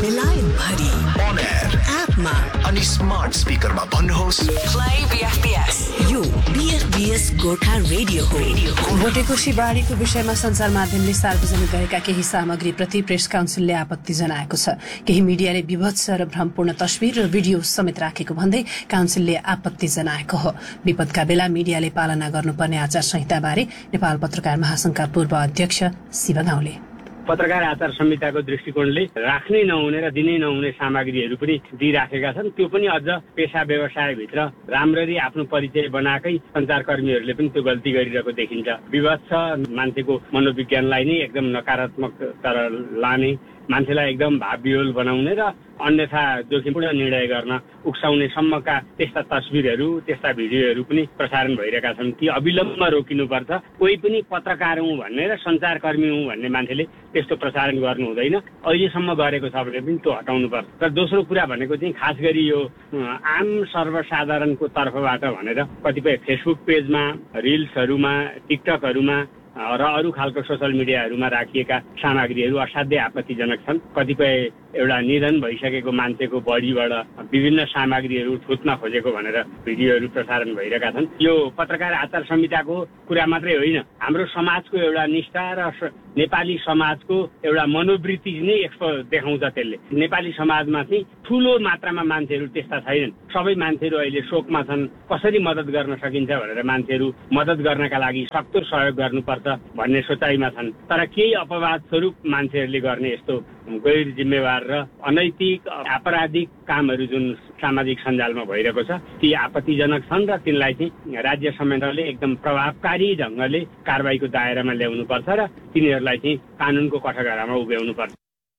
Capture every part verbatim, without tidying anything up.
बेलायत भरि on air एपमा अनि स्मार्ट स्पिकरमा भन्नुहोस् प्ले बीएफपीएस। यो बीएफपीएस गोर्खा रेडियो हो। भोटेकोशी बाढीको विषयमा सञ्चार माध्यमले सार्वजनिक गरेका केही सामग्रीप्रति प्रेस काउन्सिलले आपत्ति जनाएको छ। केही मिडियाले विभत्स र भ्रमपूर्ण तस्बिर र भिडियो समेत राखेको भन्दै काउन्सिलले आपत्ति जनाएको हो। विपदका बेला मिडियाले पालना गर्नुपर्ने आचार संहिताबारे नेपाल पत्रकार महासंघका पूर्व अध्यक्ष शिव गाउँले पत्रकार आचार संहिताको दृष्टिकोणले राख्नै नहुने र दिनै नहुने सामग्रीहरू पनि दिइराखेका छन्। त्यो पनि अझ पेशा व्यवसायभित्र राम्ररी आफ्नो परिचय बनाएकै सञ्चारकर्मीहरूले पनि त्यो गल्ती गरिरहेको देखिन्छ। विभत्स मान्छेको मनोविज्ञानलाई नै एकदम नकारात्मक तर लाने, मान्छेलाई एकदम भावविह्वल बनाउने र अन्यथा जोखिमपूर्ण निर्णय गर्न उक्साउने सम्मका त्यस्ता तस्बिरहरू त्यस्ता भिडियोहरू पनि प्रसारण भइरहेका छन्। ती अविलम्बमा रोकिनुपर्छ। कोही पनि पत्रकार हुँ भन्ने र सञ्चारकर्मी हुँ भन्ने मान्छेले त्यस्तो प्रसारण गर्नु हुँदैन। अहिलेसम्म गरेको छ भने पनि त्यो हटाउनुपर्छ। र दोस्रो कुरा भनेको चाहिँ खास गरी यो आम सर्वसाधारणको तर्फबाट भनेर कतिपय फेसबुक पेजमा, रिल्सहरूमा, टिकटकहरूमा र अरू खालको सोसल मिडियाहरूमा राखिएका सामग्रीहरू असाध्यै आपत्तिजनक छन्। कतिपय एउटा निधन भइसकेको मान्छेको बडीबाट विभिन्न सामग्रीहरू थुत्न खोजेको भनेर भिडियोहरू प्रसारण भइरहेका छन्। यो पत्रकार आचार संहिताको कुरा मात्रै होइन, हाम्रो समाजको एउटा निष्ठा र नेपाली समाजको एउटा मनोवृत्ति नै एक्सपो देखाउँछ। त्यसले नेपाली समाजमा चाहिँ ठुलो मात्रामा मान्छेहरू त्यस्ता छैनन्। सबै मान्छेहरू अहिले शोकमा छन्। कसरी मद्दत गर्न सकिन्छ भनेर मान्छेहरू मद्दत गर्नका लागि सक्दो सहयोग गर्नुपर्छ भन्ने सोचाइमा छन्। तर केही अपवाद स्वरूप मान्छेहरूले गर्ने यस्तो गैर जिम्मेवार र अनैतिक आपराधिक कामहरू जुन सामाजिक सञ्जालमा भइरहेको छ ती आपत्तिजनक छन् र तिनलाई चाहिँ राज्य संयन्त्रले एकदम प्रभावकारी ढङ्गले कारबाहीको दायरामा ल्याउनुपर्छ र तिनीहरूलाई चाहिँ कानूनको कठघरामा उभ्याउनुपर्छ।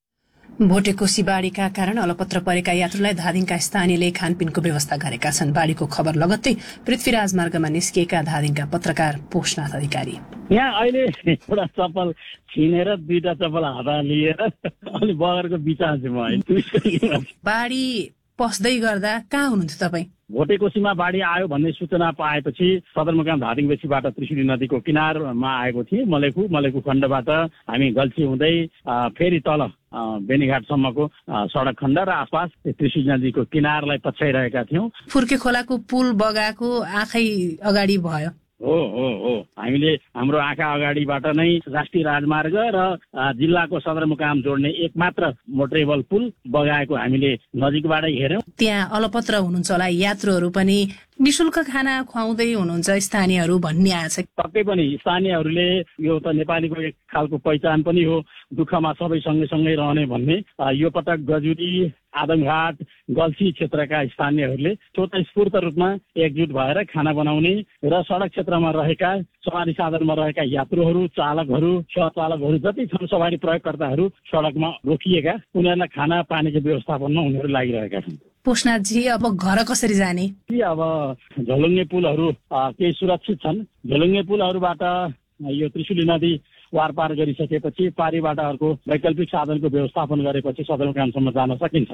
भोटेकोशी बाढीका कारण अलपत्र परेका यात्रुलाई धादिङका स्थानीयले खानपिनको व्यवस्था गरेका छन्। बाढीको खबर लगत्तै पृथ्वीराज मार्गमा निस्किएका धादिङका पत्रकार पोषनाथ अधिकारी यहाँ अहिले एउटा चप्पल छिनेर दुईटा चप्पल हातमा लिएर अलि बगरको बिचमा छु म। बाढी पस्दै गर्दा कहाँ हुनुहुन्थ्यो तपाईँ? भोटेकोशीमा बाढी आयो भन्ने सूचना पाएपछि सदरमुकाम धादिङबेसीबाट त्रिशुली नदीको किनारमा आएको थिएँ। मलेखु मलेखु खण्डबाट हामी गल्छी हुँदै फेरि तल बेनीघाटसम्मको सडक खण्ड र आसपास त्रिशुली नदीको किनारलाई पछ्याइरहेका थियौँ। फुर्के खोलाको पुल बगाएको आँखै अगाडि भयो। हो हो हो हामीले हाम्रो आँखा अगाडिबाट नै राष्ट्रिय राजमार्ग र जिल्लाको सदरमुकाम जोड्ने एक मात्र मोटरेबल पुल बगाएको हामीले नजिकबाटै हेर्यौं। त्यहाँ अलपत्र हुनुहुन्छ होला यात्रुहरू पनि, निशुल्क खाना खुवाउँदै हुनुहुन्छ स्थानीयहरू भन्ने आछ। पक्कै पनि स्थानीयहरूले यो त नेपालीको एक खालको पहिचान पनि हो, दुःखमा सबै सँगै सँगै रहने भन्ने। यो पटक गजुरी, आदमघाट, गल्छी क्षेत्रका स्थानीयहरूले स्वतस्फूर्त रूपमा एकजुट भएर खाना बनाउने र सडक क्षेत्रमा रहेका सवारी साधनमा रहेका यात्रुहरू, चालकहरू, सहचालकहरू जति छन् सवारी प्रयोगकर्ताहरू सडकमा रोकिएका उनीहरूलाई खाना पानीको व्यवस्थापनमा उनीहरू लागिरहेका छन्। पोषनाथजी, अब घर कसरी जाने? अब झोलुङ्गे पुलहरू केही सुरक्षित छन्। झोलुङ्गे पुलहरूबाट यो त्रिशुली नदी वारपार गरिसकेपछि पारीबाट अर्को वैकल्पिक साधनको व्यवस्थापन गरेपछि सदरमुकामसम्म जान सकिन्छ।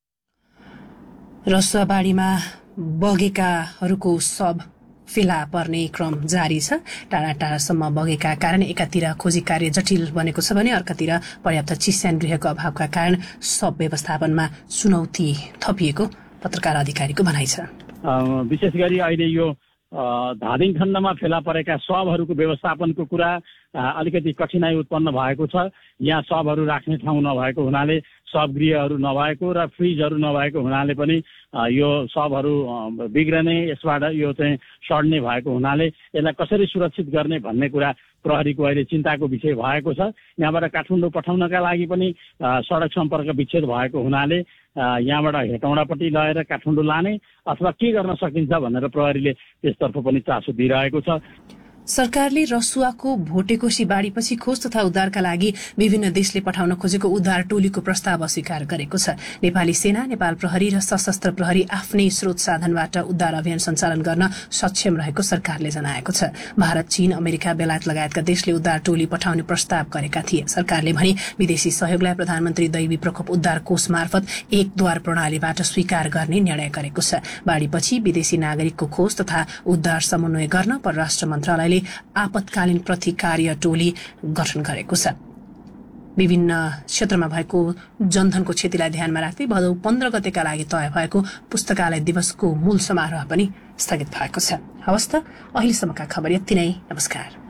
रसुवा बाढीमा बगेकाहरूको शव फेला पर्ने क्रम जारी छ। टाढा टाढासम्म बगेका कारण एकातिर खोजी कार्य जटिल बनेको छ भने अर्कातिर पर्याप्त चिस्यान गृहको अभावका कारण शव व्यवस्थापनमा चुनौती थपिएको पत्रकार अधिकारीको भनाइ छ। विशेष गरी अहिले यो धादिङ खण्डमा फेला परेका शवहरूको व्यवस्थापनको कुरा अलिकति कठिनाई उत्पन्न भएको छ। यहाँ शवहरू राख्ने ठाउँ नभएको हुनाले, शवगृहहरू नभएको र फ्रिजहरू नभएको हुनाले पनि यो शवहरू बिग्रने, यसबाट यो चाहिँ सड्ने भएको हुनाले यसलाई कसरी सुरक्षित गर्ने भन्ने कुरा प्रहरीको अहिले चिन्ताको विषय भएको छ। यहाँबाट काठमाडौँ पठाउनका लागि पनि सडक सम्पर्क विच्छेद भएको हुनाले यहाँबाट हेटौँडापट्टि लगेर काठमाडौँ लाने अथवा के गर्न सकिन्छ भनेर प्रहरीले त्यसतर्फ पनि चासो दिइरहेको छ। सरकारले रसुवाको भोटेकोशी बाढीपछि खोज तथा उद्धारका लागि विभिन्न देशले पठाउन खोजेको उद्धार टोलीको प्रस्ताव अस्वीकार गरेको छ। नेपाली सेना, नेपाल प्रहरी र सशस्त्र प्रहरी आफ्नै स्रोत साधनबाट उद्धार अभियान सञ्चालन गर्न सक्षम रहेको सरकारले जनाएको छ। भारत, चीन, अमेरिका, बेलायत लगायतका देशले उद्धार टोली पठाउने प्रस्ताव गरेका थिए। सरकारले भने विदेशी सहयोगलाई प्रधानमन्त्री दैवी प्रकोप उद्धार कोष मार्फत एकद्वार प्रणालीबाट स्वीकार गर्ने निर्णय गरेको छ। बाढीपछि विदेशी नागरिकको खोज तथा उद्धार समन्वय गर्न परराष्ट्र मन्त्रालय आपतकालीन प्रतिकार्य टोली गठन गरेको छ। विभिन्न क्षेत्रमा भएको जनधनको क्षतिलाई ध्यानमा राख्दै भदौ पन्ध्र गतेका लागि तय भएको पुस्तकालय दिवसको मूल समारोह पनि स्थगित भएको छ। हवस् त, अहिलेसम्मका खबर यति नै। नमस्कार।